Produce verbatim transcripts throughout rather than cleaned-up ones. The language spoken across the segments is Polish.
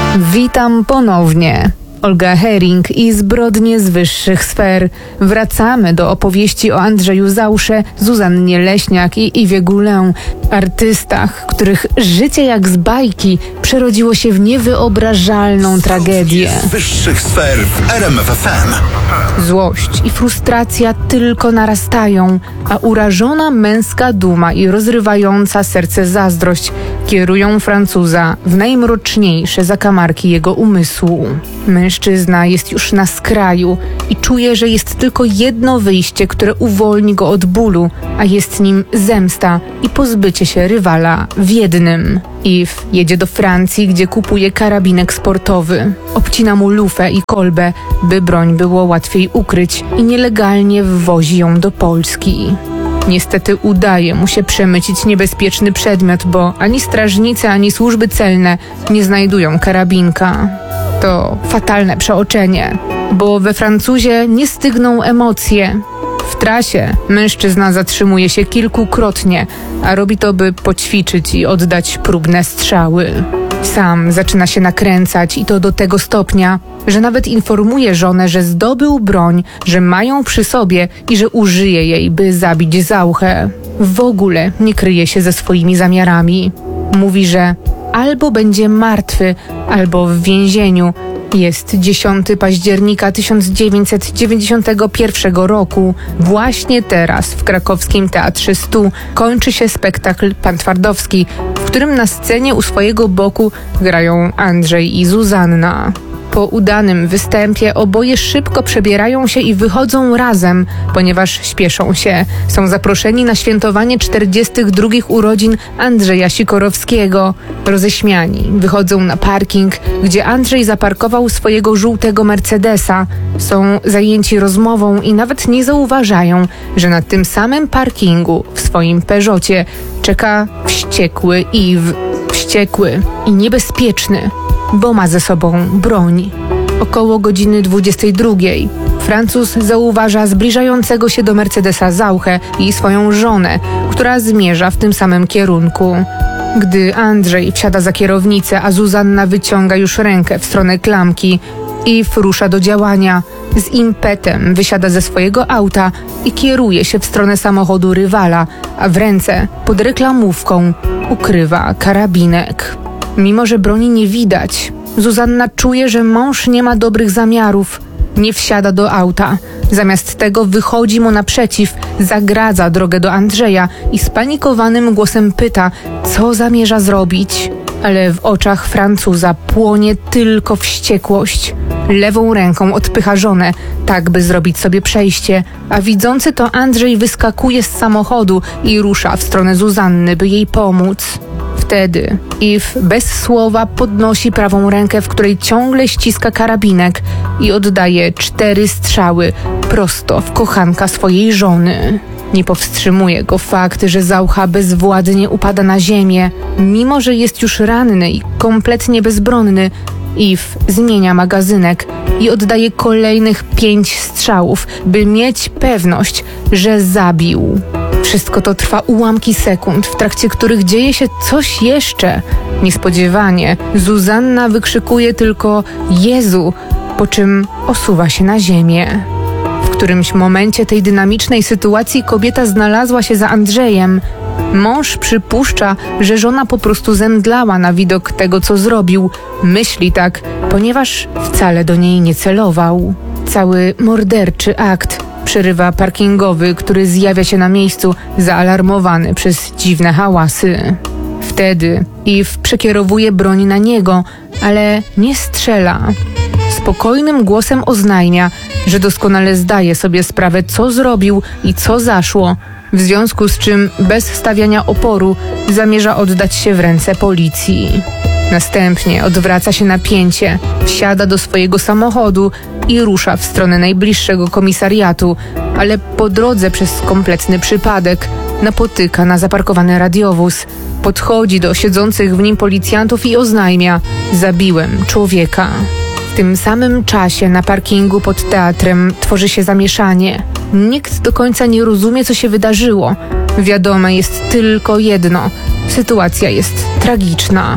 Witam ponownie. Olga Hering i zbrodnie z wyższych sfer. Wracamy do opowieści o Andrzeju Zausze, Zuzannie Leśniak i Yvie Goulin, artystach, których życie jak z bajki przerodziło się w niewyobrażalną tragedię. Z wyższych sfer w R M F F M. Złość i frustracja tylko narastają, a urażona męska duma i rozrywająca serce zazdrość kierują Francuza w najmroczniejsze zakamarki jego umysłu. Mężczyzna jest już na skraju i czuje, że jest tylko jedno wyjście, które uwolni go od bólu, a jest nim zemsta i pozbycie się rywala w jednym. Yves jedzie do Francji, gdzie kupuje karabinek sportowy. Obcina mu lufę i kolbę, by broń było łatwiej ukryć, i nielegalnie wwozi ją do Polski. Niestety udaje mu się przemycić niebezpieczny przedmiot, bo ani strażnicy, ani służby celne nie znajdują karabinka. To fatalne przeoczenie, bo we Francuzie nie stygną emocje. W trasie mężczyzna zatrzymuje się kilkukrotnie, a robi to, by poćwiczyć i oddać próbne strzały. Sam zaczyna się nakręcać i to do tego stopnia, że nawet informuje żonę, że zdobył broń, że ma ją przy sobie i że użyje jej, by zabić Zauchę. W ogóle nie kryje się ze swoimi zamiarami. Mówi, że albo będzie martwy, albo w więzieniu. Jest dziesiątego października tysiąc dziewięćset dziewięćdziesiątego pierwszego roku. Właśnie teraz w krakowskim Teatrze Stu kończy się spektakl Pan Twardowski, w którym na scenie u swojego boku grają Andrzej i Zuzanna. Po udanym występie oboje szybko przebierają się i wychodzą razem, ponieważ śpieszą się. Są zaproszeni na świętowanie czterdziestych drugich urodzin Andrzeja Sikorowskiego. Roześmiani wychodzą na parking, gdzie Andrzej zaparkował swojego żółtego Mercedesa. Są zajęci rozmową i nawet nie zauważają, że na tym samym parkingu w swoim Peugeocie czeka wściekły Yves. Wściekły i niebezpieczny, bo ma ze sobą broń. Około godziny dwudziestej drugiej Francuz zauważa zbliżającego się do Mercedesa Zauchę i swoją żonę, która zmierza w tym samym kierunku. Gdy Andrzej wsiada za kierownicę, a Zuzanna wyciąga już rękę w stronę klamki, Yves rusza do działania. Z impetem wysiada ze swojego auta i kieruje się w stronę samochodu rywala, a w ręce, pod reklamówką, ukrywa karabinek. Mimo że broni nie widać, Zuzanna czuje, że mąż nie ma dobrych zamiarów. Nie wsiada do auta. Zamiast tego wychodzi mu naprzeciw, zagradza drogę do Andrzeja i spanikowanym głosem pyta, co zamierza zrobić. Ale w oczach Francuza płonie tylko wściekłość. Lewą ręką odpycha żonę, tak by zrobić sobie przejście, a widzący to Andrzej wyskakuje z samochodu i rusza w stronę Zuzanny, by jej pomóc. Wtedy Yves bez słowa podnosi prawą rękę, w której ciągle ściska karabinek, i oddaje cztery strzały prosto w kochanka swojej żony. Nie powstrzymuje go fakt, że Zaucha bezwładnie upada na ziemię. Mimo że jest już ranny i kompletnie bezbronny, Yves zmienia magazynek i oddaje kolejnych pięć strzałów, by mieć pewność, że zabił. Wszystko to trwa ułamki sekund, w trakcie których dzieje się coś jeszcze. Niespodziewanie Zuzanna wykrzykuje tylko „Jezu”, po czym osuwa się na ziemię. W którymś momencie tej dynamicznej sytuacji kobieta znalazła się za Andrzejem. Mąż przypuszcza, że żona po prostu zemdlała na widok tego, co zrobił. Myśli tak, ponieważ wcale do niej nie celował. Cały morderczy akt przerywa parkingowy, który zjawia się na miejscu, zaalarmowany przez dziwne hałasy. Wtedy Yves przekierowuje broń na niego, ale nie strzela. Spokojnym głosem oznajmia, że doskonale zdaje sobie sprawę, co zrobił i co zaszło, w związku z czym bez stawiania oporu zamierza oddać się w ręce policji. Następnie odwraca się na pięcie, wsiada do swojego samochodu i rusza w stronę najbliższego komisariatu, ale po drodze przez kompletny przypadek napotyka na zaparkowany radiowóz. Podchodzi do siedzących w nim policjantów i oznajmia: zabiłem człowieka. W tym samym czasie na parkingu pod teatrem tworzy się zamieszanie. Nikt do końca nie rozumie, co się wydarzyło. Wiadome jest tylko jedno: sytuacja jest tragiczna.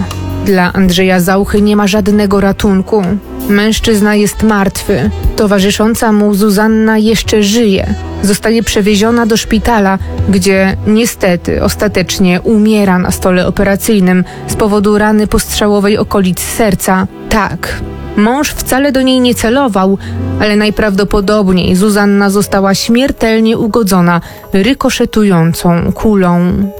Dla Andrzeja Zauchy nie ma żadnego ratunku. Mężczyzna jest martwy. Towarzysząca mu Zuzanna jeszcze żyje. Zostaje przewieziona do szpitala, gdzie niestety ostatecznie umiera na stole operacyjnym z powodu rany postrzałowej okolicy serca. Tak, mąż wcale do niej nie celował, ale najprawdopodobniej Zuzanna została śmiertelnie ugodzona rykoszetującą kulą.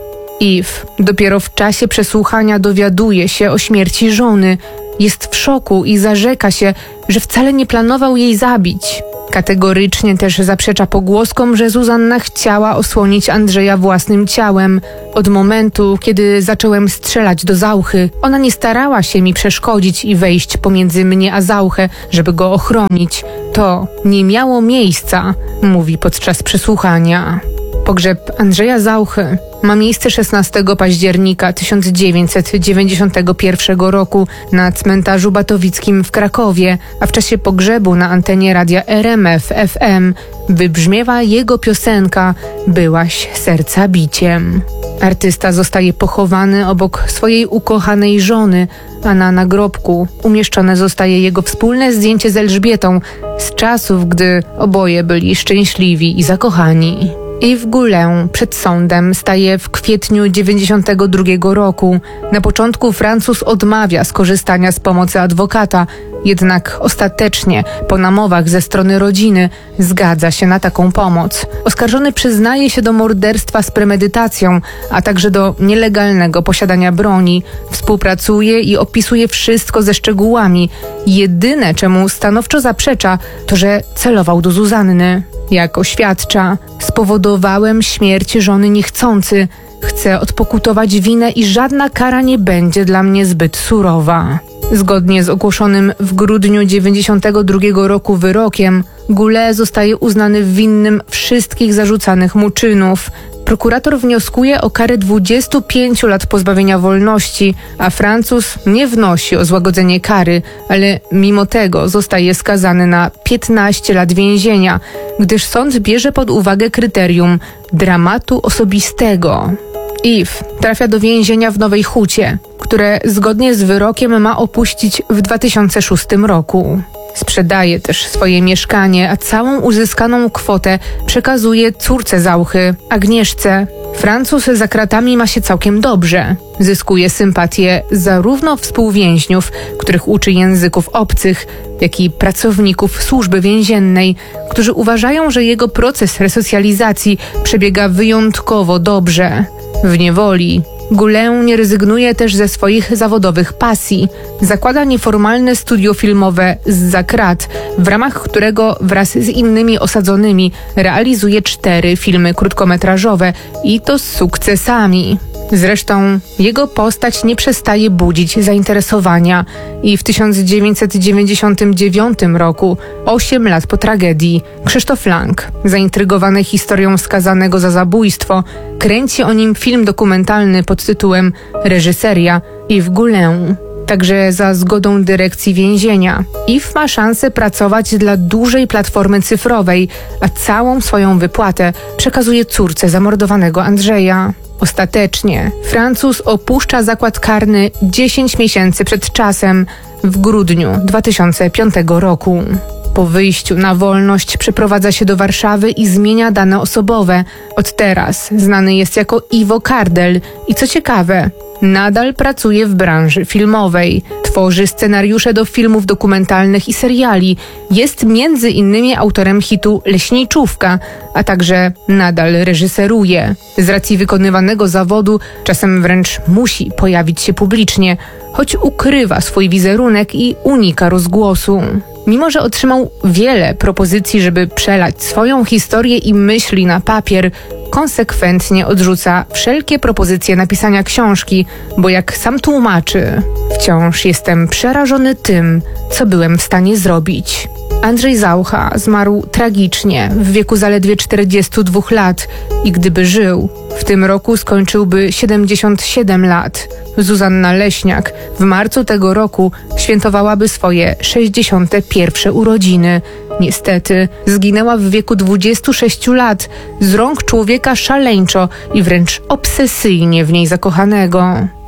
Yves dopiero w czasie przesłuchania dowiaduje się o śmierci żony. Jest w szoku i zarzeka się, że wcale nie planował jej zabić. Kategorycznie też zaprzecza pogłoskom, że Zuzanna chciała osłonić Andrzeja własnym ciałem. Od momentu, kiedy zacząłem strzelać do Zauchy, ona nie starała się mi przeszkodzić i wejść pomiędzy mnie a Zauchę, żeby go ochronić. To nie miało miejsca, mówi podczas przesłuchania. Pogrzeb Andrzeja Zauchy ma miejsce szesnastego października tysiąc dziewięćset dziewięćdziesiątego pierwszego roku na cmentarzu Batowickim w Krakowie, a w czasie pogrzebu na antenie radia R M F F M wybrzmiewa jego piosenka „Byłaś serca biciem”. Artysta zostaje pochowany obok swojej ukochanej żony, a na nagrobku umieszczone zostaje jego wspólne zdjęcie z Elżbietą z czasów, gdy oboje byli szczęśliwi i zakochani. Yves Goulet przed sądem staje w kwietniu dziewięćdziesiątego drugiego roku. Na początku Francuz odmawia skorzystania z pomocy adwokata, jednak ostatecznie, po namowach ze strony rodziny, zgadza się na taką pomoc. Oskarżony przyznaje się do morderstwa z premedytacją, a także do nielegalnego posiadania broni. Współpracuje i opisuje wszystko ze szczegółami. Jedyne, czemu stanowczo zaprzecza, to że celował do Zuzanny. Jak oświadcza, spowodowałem śmierć żony niechcący. Chcę odpokutować winę i żadna kara nie będzie dla mnie zbyt surowa. Zgodnie z ogłoszonym w grudniu dziewięćdziesiątego drugiego roku wyrokiem, Goulet zostaje uznany winnym wszystkich zarzucanych mu czynów. Prokurator wnioskuje o karę dwudziestu pięciu lat pozbawienia wolności, a Francuz nie wnosi o złagodzenie kary, ale mimo tego zostaje skazany na piętnaście lat więzienia, gdyż sąd bierze pod uwagę kryterium dramatu osobistego. Yves trafia do więzienia w Nowej Hucie, które zgodnie z wyrokiem ma opuścić w dwa tysiące szóstym roku. Sprzedaje też swoje mieszkanie, a całą uzyskaną kwotę przekazuje córce Zauchy, Agnieszce. Francuz za kratami ma się całkiem dobrze. Zyskuje sympatię zarówno współwięźniów, których uczy języków obcych, jak i pracowników służby więziennej, którzy uważają, że jego proces resocjalizacji przebiega wyjątkowo dobrze. W niewoli Goulet nie rezygnuje też ze swoich zawodowych pasji. Zakłada nieformalne studio filmowe Zza krat, w ramach którego wraz z innymi osadzonymi realizuje cztery filmy krótkometrażowe i to z sukcesami. Zresztą jego postać nie przestaje budzić zainteresowania i w tysiąc dziewięćset dziewięćdziesiątym dziewiątym roku, osiem lat po tragedii, Krzysztof Lang, zaintrygowany historią skazanego za zabójstwo, kręci o nim film dokumentalny pod tytułem Reżyseria Yves Goulet. Także za zgodą dyrekcji więzienia. Yves ma szansę pracować dla dużej platformy cyfrowej, a całą swoją wypłatę przekazuje córce zamordowanego Andrzeja. Ostatecznie Francuz opuszcza zakład karny dziesięć miesięcy przed czasem, w grudniu dwa tysiące piątego roku. Po wyjściu na wolność przeprowadza się do Warszawy i zmienia dane osobowe. Od teraz znany jest jako Iwo Kardel i co ciekawe, nadal pracuje w branży filmowej. Tworzy scenariusze do filmów dokumentalnych i seriali. Jest między innymi autorem hitu Leśniczówka, a także nadal reżyseruje. Z racji wykonywanego zawodu czasem wręcz musi pojawić się publicznie, choć ukrywa swój wizerunek i unika rozgłosu. Mimo że otrzymał wiele propozycji, żeby przelać swoją historię i myśli na papier, konsekwentnie odrzuca wszelkie propozycje napisania książki, bo jak sam tłumaczy, wciąż jestem przerażony tym, co byłem w stanie zrobić. Andrzej Zaucha zmarł tragicznie w wieku zaledwie czterdziestu dwóch lat i gdyby żył, w tym roku skończyłby siedemdziesiąt siedem lat. Zuzanna Leśniak w marcu tego roku świętowałaby swoje sześćdziesiąte pierwsze urodziny. Niestety zginęła w wieku dwudziestu sześciu lat z rąk człowieka szaleńczo i wręcz obsesyjnie w niej zakochanego.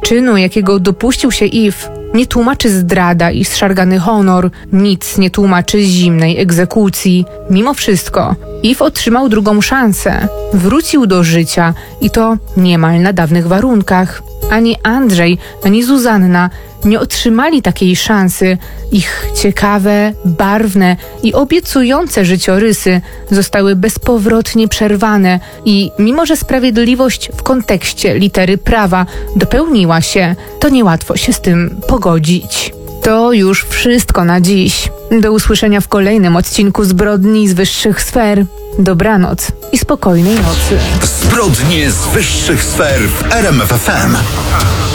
Czynu, jakiego dopuścił się Eve, nie tłumaczy zdrada i zszargany honor, nic nie tłumaczy zimnej egzekucji. Mimo wszystko, Eve otrzymał drugą szansę. Wrócił do życia i to niemal na dawnych warunkach. Ani Andrzej, ani Zuzanna nie otrzymali takiej szansy. Ich ciekawe, barwne i obiecujące życiorysy zostały bezpowrotnie przerwane i mimo, że sprawiedliwość w kontekście litery prawa dopełniła się, to niełatwo się z tym pogodzić. To już wszystko na dziś. Do usłyszenia w kolejnym odcinku Zbrodni z wyższych sfer. Dobranoc i spokojnej nocy. Zbrodnie z wyższych sfer w R M F F M.